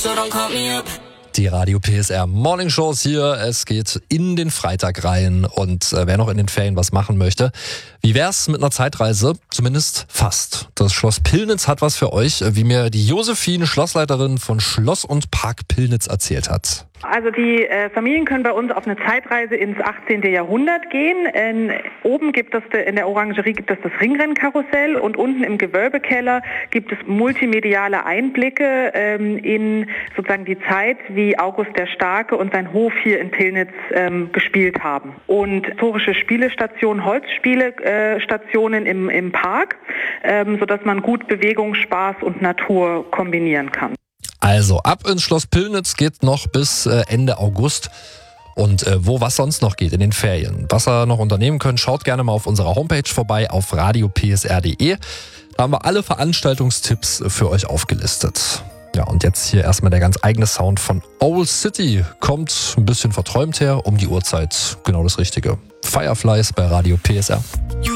so don't call me up. Die Radio PSR Morning Shows hier. Es geht in den Freitag rein und wer noch in den Ferien was machen möchte, wie wär's mit einer Zeitreise? Zumindest fast. Das Schloss Pillnitz hat was für euch, wie mir die Josephine, Schlossleiterin von Schloss und Park Pillnitz, erzählt hat. Also die Familien können bei uns auf eine Zeitreise ins 18. Jahrhundert gehen. Oben gibt es in der Orangerie gibt es das Ringrennkarussell und unten im Gewölbekeller gibt es multimediale Einblicke in sozusagen die Zeit, wie August der Starke und sein Hof hier in Pillnitz gespielt haben. Und historische Spielestationen, Holzspielestationen im Park, sodass man gut Bewegung, Spaß und Natur kombinieren kann. Also ab ins Schloss Pillnitz geht noch bis Ende August. Und wo was sonst noch geht in den Ferien, was ihr noch unternehmen könnt, schaut gerne mal auf unserer Homepage vorbei auf radiopsr.de. Da haben wir alle Veranstaltungstipps für euch aufgelistet. Ja, und jetzt hier erstmal der ganz eigene Sound von Owl City. Kommt ein bisschen verträumt her, um die Uhrzeit genau das Richtige. Fireflies bei Radio PSR.